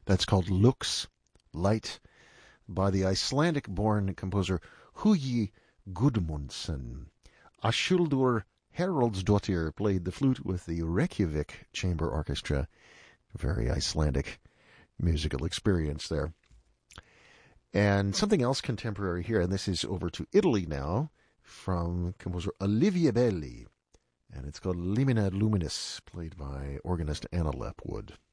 That's called Lux, Light, by the Icelandic-born composer Hugi Gudmundsson. Ashuldur Haraldsdottir played the flute with the Reykjavik Chamber Orchestra. Very Icelandic musical experience there. And something else contemporary here, and this is over to Italy now, from composer Olivia Belli. And it's called Limina Luminis, played by organist Anna Lepwood.